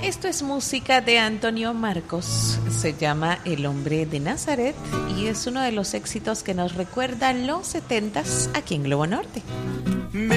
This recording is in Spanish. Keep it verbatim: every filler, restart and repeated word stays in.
Esto es música de Antonio Marcos, se llama El hombre de Nazaret y es uno de los éxitos que nos recuerdan los setentas aquí en Globo Norte.